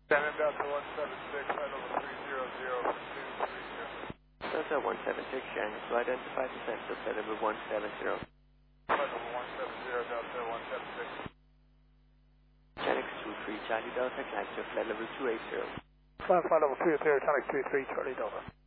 Shannon Delta 176, flight level 300 for 230. Delta 176, Shannon, to identify descent to flight level 170. Flight level 170, Delta 176. Channel 23, Charlie Delta, climb to flight level 280. Flight level 380, Channel 23, Charlie Delta.